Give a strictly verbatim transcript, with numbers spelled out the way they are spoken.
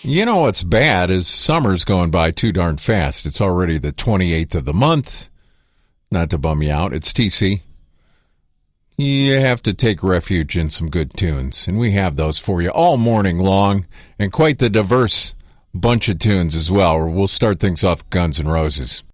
You know what's bad is summer's going by too darn fast. It's already the twenty-eighth of the month. Not to bum you out, it's T C. You have to take refuge in some good tunes, and we have those for you all morning long, and quite the diverse bunch of tunes as well. We'll start things off Guns N' Roses.